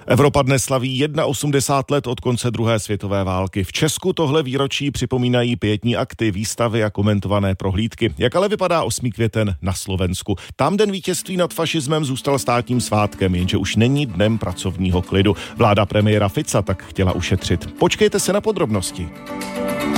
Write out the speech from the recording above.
Evropa dnes slaví 81 let od konce druhé světové války. V Česku tohle výročí připomínají pietní akty, výstavy a komentované prohlídky. Jak ale vypadá 8. květen na Slovensku? Tam den vítězství nad fašismem zůstal státním svátkem, jenže už není dnem pracovního klidu. Vláda premiéra Fica tak chtěla ušetřit. Počkejte se na podrobnosti.